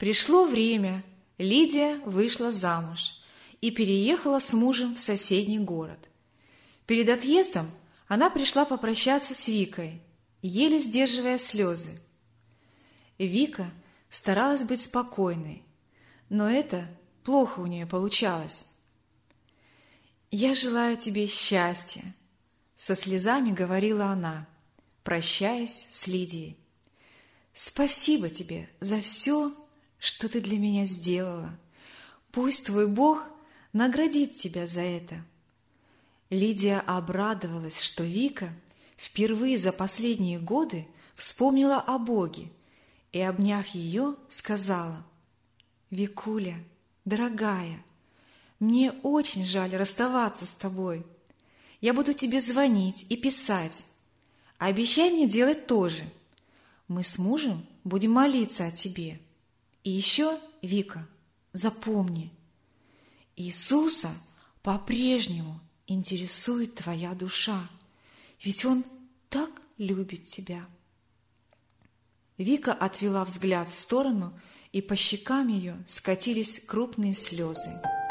Пришло время, Лидия вышла замуж и переехала с мужем в соседний город. Перед отъездом она пришла попрощаться с Викой, еле сдерживая слезы. Вика старалась быть спокойной, но это плохо у нее получалось. «Я желаю тебе счастья», — со слезами говорила она, прощаясь с Лидией. «Спасибо тебе за все, что ты для меня сделала. Пусть твой Бог наградит тебя за это». Лидия обрадовалась, что Вика впервые за последние годы вспомнила о Боге и, обняв ее, сказала: «Викуля, дорогая, мне очень жаль расставаться с тобой. Я буду тебе звонить и писать. Обещай мне делать то же. Мы с мужем будем молиться о тебе. И еще, Вика, запомни, Иисуса по-прежнему интересует твоя душа, ведь Он так любит тебя». Вика отвела взгляд в сторону, и по щекам ее скатились крупные слезы.